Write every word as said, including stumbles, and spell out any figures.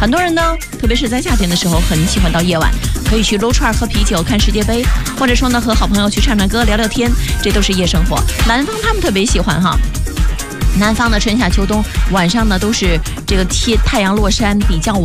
很多人呢，特别是在夏天的时候，很喜欢到夜晚可以去撸串、喝啤酒、看世界杯，或者说呢和好朋友去唱唱歌、聊聊天，这都是夜生活。南方他们特别喜欢哈。南方的春夏秋冬晚上呢都是这个天太阳落山比较晚。